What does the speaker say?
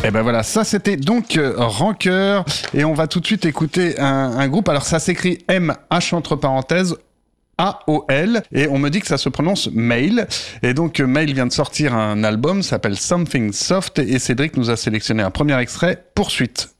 Et ben voilà, ça c'était donc Rancœur, et on va tout de suite écouter un groupe. Alors ça s'écrit MH entre parenthèses AOL, et on me dit que ça se prononce Mail. Et donc Mail vient de sortir un album, s'appelle Something Soft, et Cédric nous a sélectionné un premier extrait, Poursuite.